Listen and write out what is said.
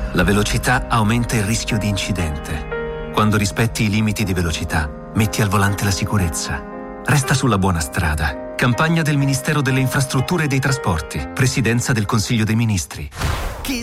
La velocità aumenta il rischio di incidente. Quando rispetti i limiti di velocità, metti al volante la sicurezza. Resta sulla buona strada. Campagna del Ministero delle Infrastrutture e dei Trasporti. Presidenza del Consiglio dei Ministri.